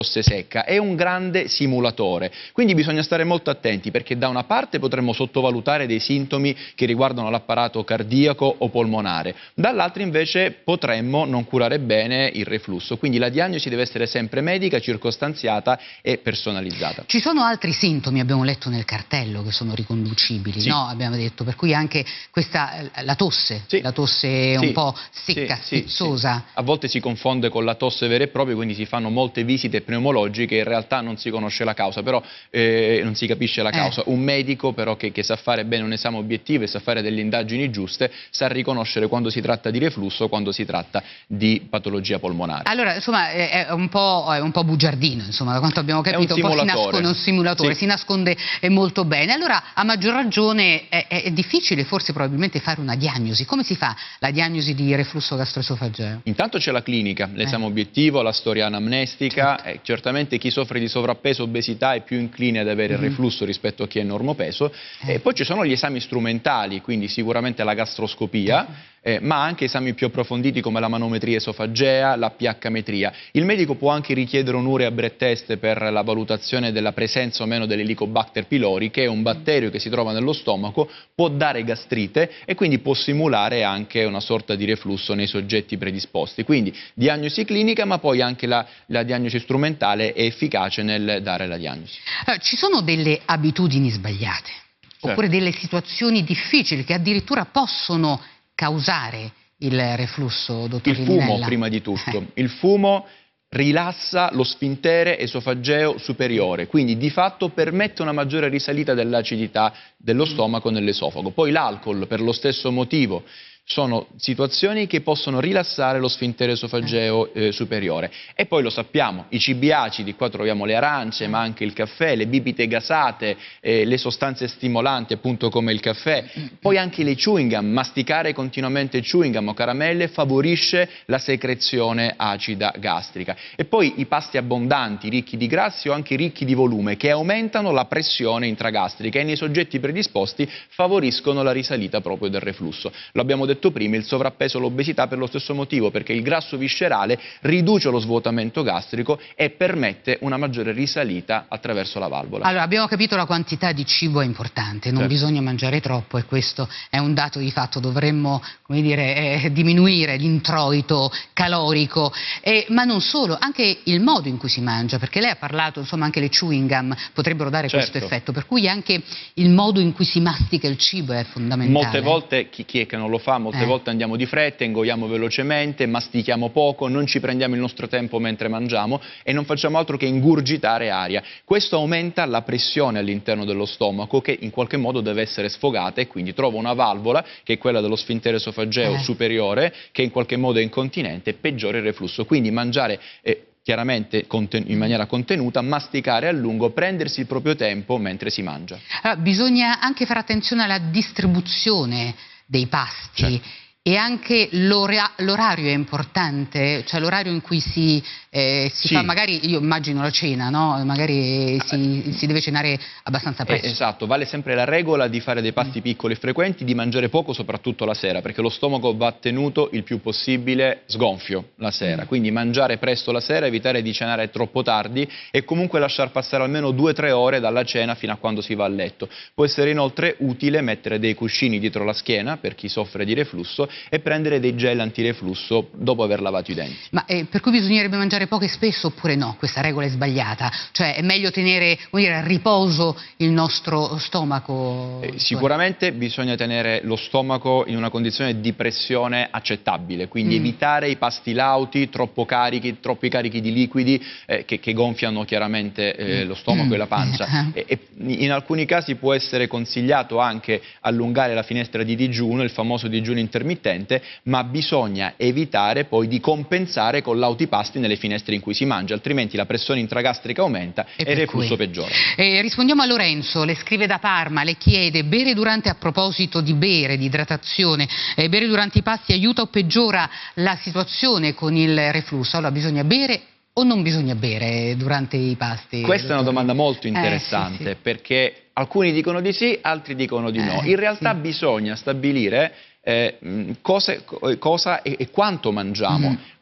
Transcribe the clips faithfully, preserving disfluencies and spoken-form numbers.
tosse secca, è un grande simulatore, quindi bisogna stare molto attenti perché da una parte potremmo sottovalutare dei sintomi che riguardano l'apparato cardiaco o polmonare, dall'altra invece potremmo non curare bene il reflusso, quindi la diagnosi deve essere sempre medica, circostanziata e personalizzata. Ci sono altri sintomi, abbiamo letto nel cartello, che sono riconducibili, sì. no? Abbiamo detto, per cui anche questa, la tosse, sì. la tosse sì. un po' secca, sì, spizzosa. Sì, sì. A volte si confonde con la tosse vera e propria, quindi si fanno molte visite pneumologiche, in realtà non si conosce la causa, però eh, non si capisce la causa. Eh. Un medico però che, che sa fare bene un esame obiettivo e sa fare delle indagini giuste, sa riconoscere quando si tratta di reflusso, quando si tratta di patologia polmonare. Allora, insomma, è un po', è un po' bugiardino, insomma, da quanto abbiamo capito, un, un po' si nasconde un simulatore, sì. si nasconde molto bene. Allora, a maggior ragione, è, è difficile forse probabilmente fare una diagnosi. Come si fa la diagnosi di reflusso gastroesofageo? Intanto c'è la clinica, l'esame eh. obiettivo, la storia anamnestica, certo. eh, certamente chi soffre di sovrappeso, obesità è più incline ad avere mm-hmm. il reflusso rispetto a chi è normopeso, eh. e poi ci sono gli esami strumentali, quindi sicuramente la gastroscopia, mm-hmm. eh, ma anche esami più approfonditi come la manometria esofagea, la pH-metria. Il medico può anche richiedere un urea breath test per la valutazione della presenza o meno dell'Helicobacter pylori, che è un batterio che si trova nello stomaco, può dare gastrite e quindi può simulare anche una sorta di reflusso nei soggetti predisposti. Quindi diagnosi clinica, ma poi anche la, la diagnosi strumentale è efficace nel dare la diagnosi. Allora, ci sono delle abitudini sbagliate, certo. oppure delle situazioni difficili che addirittura possono causare il reflusso, dottor Il fumo, Riminella. prima di tutto. Il fumo rilassa lo sfintere esofageo superiore, quindi di fatto permette una maggiore risalita dell'acidità dello stomaco nell'esofago. Poi l'alcol, per lo stesso motivo, sono situazioni che possono rilassare lo sfintere esofageo eh, superiore. E poi lo sappiamo, i cibi acidi, qua troviamo le arance, ma anche il caffè, le bibite gasate, eh, le sostanze stimolanti appunto come il caffè, poi anche le chewing gum, masticare continuamente chewing gum o caramelle favorisce la secrezione acida gastrica. E poi i pasti abbondanti, ricchi di grassi o anche ricchi di volume, che aumentano la pressione intragastrica e nei soggetti predisposti favoriscono la risalita proprio del reflusso. Lo abbiamo detto prima, il sovrappeso e l'obesità per lo stesso motivo, perché il grasso viscerale riduce lo svuotamento gastrico e permette una maggiore risalita attraverso la valvola. Allora, abbiamo capito la quantità di cibo è importante, non certo. bisogna mangiare troppo e questo è un dato di fatto, dovremmo, come dire, eh, diminuire l'introito calorico, eh, ma non solo, anche il modo in cui si mangia, perché lei ha parlato, insomma, anche le chewing gum potrebbero dare certo. questo effetto, per cui anche il modo in cui si mastica il cibo è fondamentale. Molte volte, chi, chi è che non lo fa, molte eh. volte andiamo di fretta, ingoiamo velocemente, mastichiamo poco, non ci prendiamo il nostro tempo mentre mangiamo e non facciamo altro che ingurgitare aria. Questo aumenta la pressione all'interno dello stomaco che in qualche modo deve essere sfogata e quindi trova una valvola, che è quella dello sfintere esofageo eh. superiore, che in qualche modo è incontinente e peggiora il reflusso. Quindi mangiare eh, chiaramente in maniera contenuta, masticare a lungo, prendersi il proprio tempo mentre si mangia. Allora, bisogna anche fare attenzione alla distribuzione dei pasti. Certo. E anche l'orario è importante, cioè l'orario in cui si, eh, si sì. fa, magari io immagino la cena, no? Magari si, si deve cenare abbastanza presto. Eh, esatto, vale sempre la regola di fare dei pasti piccoli e frequenti, di mangiare poco soprattutto la sera, perché lo stomaco va tenuto il più possibile sgonfio la sera, mm. quindi mangiare presto la sera, evitare di cenare troppo tardi e comunque lasciar passare almeno due tre ore dalla cena fino a quando si va a letto. Può essere inoltre utile mettere dei cuscini dietro la schiena per chi soffre di reflusso e prendere dei gel antireflusso dopo aver lavato i denti. Ma eh, per cui bisognerebbe mangiare poco e spesso oppure no? Questa regola è sbagliata? Cioè è meglio tenere, come dire, a riposo il nostro stomaco? Eh, sicuramente bisogna tenere lo stomaco in una condizione di pressione accettabile, quindi mm. evitare i pasti lauti, troppo carichi, troppi carichi di liquidi eh, che, che gonfiano chiaramente eh, lo stomaco mm. e la pancia. e, e in alcuni casi può essere consigliato anche allungare la finestra di digiuno, il famoso digiuno intermittente, ma bisogna evitare poi di compensare con lauti pasti nelle finestre in cui si mangia, altrimenti la pressione intragastrica aumenta e, e il reflusso peggiora. Eh, rispondiamo a Lorenzo, le scrive da Parma, le chiede: bere durante, a proposito di bere, di idratazione, eh, bere durante i pasti aiuta o peggiora la situazione con il reflusso? Allora, bisogna bere o non bisogna bere durante i pasti? Questa è una domanda molto interessante, eh, sì, sì. perché alcuni dicono di sì, altri dicono di eh, no. In realtà sì. bisogna stabilire Eh, cose, cosa e, e quanto mangiamo. Mm.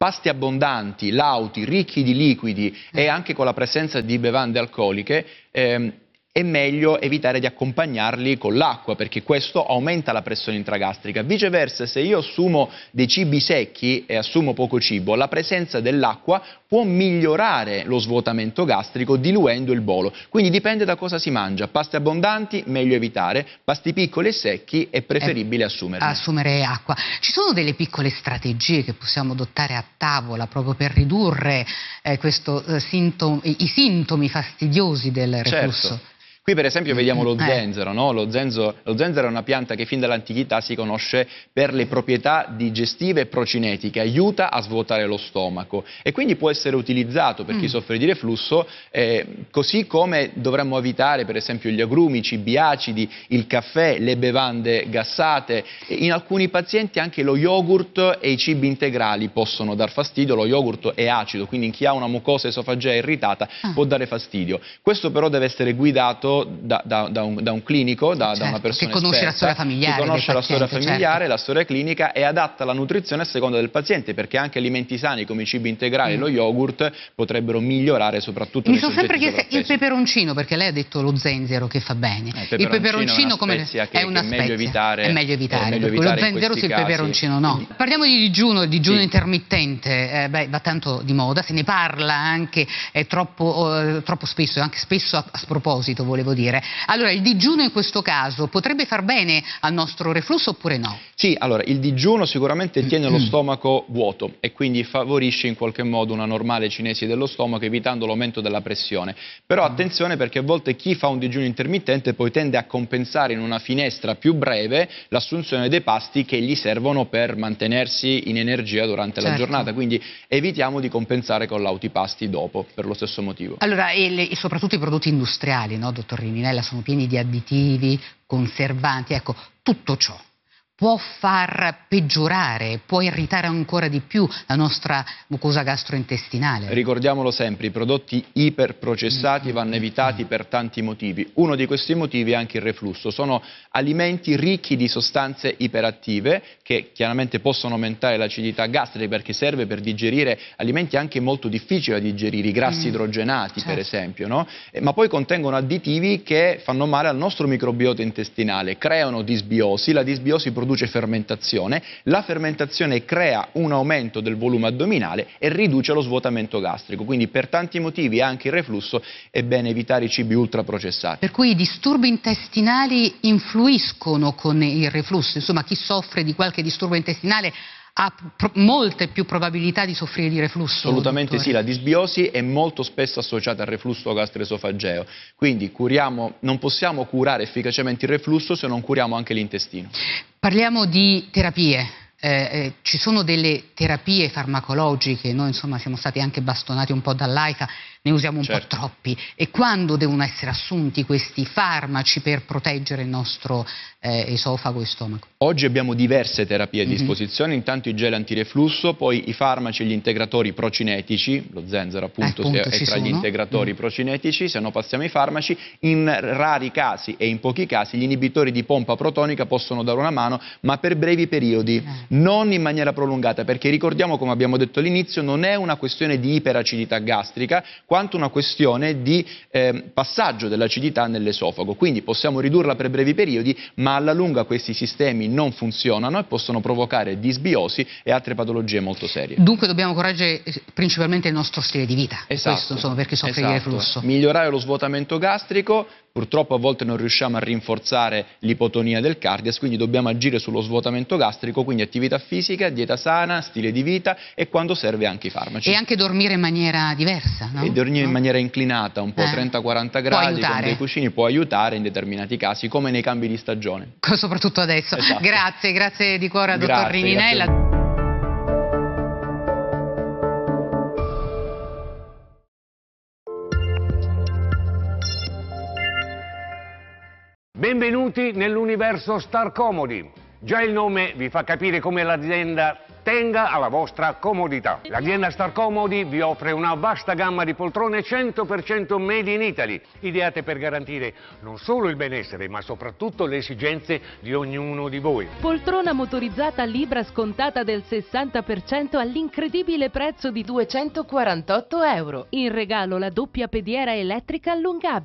pasti abbondanti, lauti, ricchi di liquidi e anche con la presenza di bevande alcoliche, ehm, è meglio evitare di accompagnarli con l'acqua, perché questo aumenta la pressione intragastrica. Viceversa, se io assumo dei cibi secchi e assumo poco cibo, la presenza dell'acqua può migliorare lo svuotamento gastrico diluendo il bolo. Quindi dipende da cosa si mangia. Pasti abbondanti meglio evitare, pasti piccoli e secchi è preferibile assumerne. Assumere acqua. Ci sono delle piccole strategie che possiamo adottare a tavola proprio per ridurre eh, questo, eh, sintomi, i sintomi fastidiosi del reflusso? Certo. Qui per esempio vediamo lo Eh. zenzero, no? Lo zenzero, lo zenzero è una pianta che fin dall'antichità si conosce per le proprietà digestive e procinetiche, aiuta a svuotare lo stomaco e quindi può essere utilizzato per chi Mm. soffre di reflusso, eh, così come dovremmo evitare per esempio gli agrumi, i cibi acidi, il caffè, le bevande gassate. In alcuni pazienti anche lo yogurt e i cibi integrali possono dar fastidio. Lo yogurt è acido, quindi in chi ha una mucosa esofagea irritata Ah. può dare fastidio. Questo però deve essere guidato Da, da, da, un, da un clinico, da, Certo, da una persona che conosce esperta, la storia familiare che conosce del la storia paziente, familiare, certo. la storia clinica e adatta la nutrizione a seconda del paziente, perché anche alimenti sani come i cibi integrali e Mm. lo yogurt potrebbero migliorare soprattutto Mi nei sono sempre soggetti chiesta il sovrappeso. peperoncino, perché lei ha detto lo zenzero che fa bene. Eh, il peperoncino è come una spezia che, è una che è meglio spezia. evitare, È meglio evitare, è meglio per cui evitare lo in zenzero sì, questi il casi. peperoncino no. Quindi- Parliamo di digiuno, il digiuno Sì. intermittente, eh, beh, va tanto di moda, se ne parla anche eh, troppo, eh, troppo spesso, e anche spesso a, a sproposito volevo dire. Allora il digiuno in questo caso potrebbe far bene al nostro reflusso oppure no? Sì, allora il digiuno sicuramente tiene lo Mm. stomaco vuoto e quindi favorisce in qualche modo una normale cinesi dello stomaco, evitando l'aumento della pressione. Però attenzione, perché a volte chi fa un digiuno intermittente poi tende a compensare in una finestra più breve l'assunzione dei pasti che gli servono per mantenersi in energia durante la Certo. giornata, quindi evitiamo di compensare con l'autipasti dopo per lo stesso motivo. Allora, e, le- e soprattutto i prodotti industriali, no, dottor Rininella, sono pieni di additivi, conservanti, ecco, tutto ciò può far peggiorare, può irritare ancora di più la nostra mucosa gastrointestinale. Ricordiamolo sempre, i prodotti iperprocessati Mm. vanno evitati per tanti motivi. Uno di questi motivi è anche il reflusso. Sono alimenti ricchi di sostanze iperattive che chiaramente possono aumentare l'acidità gastrica, perché serve per digerire alimenti anche molto difficili da digerire, i grassi Mm. idrogenati Certo. per esempio, no? Eh, ma poi contengono additivi che fanno male al nostro microbiota intestinale, creano disbiosi, la disbiosi produce fermentazione, la fermentazione crea un aumento del volume addominale e riduce lo svuotamento gastrico, quindi per tanti motivi anche il reflusso è bene evitare i cibi ultraprocessati. Per cui i disturbi intestinali influiscono con il reflusso, insomma chi soffre di qualche disturbo intestinale ha pro- molte più probabilità di soffrire di reflusso. Assolutamente dottore? sì, la disbiosi è molto spesso associata al reflusso gastroesofageo, quindi curiamo, non possiamo curare efficacemente il reflusso se non curiamo anche l'intestino. Parliamo di terapie. Eh, eh, ci sono delle terapie farmacologiche, noi insomma siamo stati anche bastonati un po' dall'AIFA, ne usiamo un Certo. po' troppi. E quando devono essere assunti questi farmaci per proteggere il nostro eh, esofago e stomaco? Oggi abbiamo diverse terapie a Mhm. disposizione, intanto i gel antireflusso, poi i farmaci e gli integratori procinetici, lo zenzero appunto, Eh, appunto, è ci tra gli sono. integratori Mm. procinetici, se no passiamo ai farmaci. In rari casi e in pochi casi gli inibitori di pompa protonica possono dare una mano, ma per brevi periodi, Eh. non in maniera prolungata, perché ricordiamo, come abbiamo detto all'inizio, non è una questione di iperacidità gastrica, quanto una questione di eh, passaggio dell'acidità nell'esofago, quindi possiamo ridurla per brevi periodi, ma alla lunga questi sistemi non funzionano e possono provocare disbiosi e altre patologie molto serie. Dunque dobbiamo correggere eh, principalmente il nostro stile di vita, Esatto, questo insomma per chi soffre esatto. di reflusso. Migliorare lo svuotamento gastrico, purtroppo a volte non riusciamo a rinforzare l'ipotonia del cardias, quindi dobbiamo agire sullo svuotamento gastrico, quindi attività fisica, dieta sana, stile di vita e quando serve anche i farmaci. E anche dormire in maniera diversa, no? E dormire in No? maniera inclinata, un po' Eh. trenta quaranta Può gradi, con aiutare. dei cuscini, può aiutare in determinati casi, come nei cambi di stagione. Soprattutto adesso. Esatto. Grazie, grazie di cuore al dottor Grazie, Rininella. grazie a voi. Benvenuti nell'universo Star Comodi. Già il nome vi fa capire come l'azienda tenga alla vostra comodità. L'azienda Star Comodi vi offre una vasta gamma di poltrone cento per cento made in Italy, ideate per garantire non solo il benessere, ma soprattutto le esigenze di ognuno di voi. Poltrona motorizzata Libra scontata del sessanta per cento all'incredibile prezzo di duecentoquarantotto euro. In regalo la doppia pediera elettrica allungabile.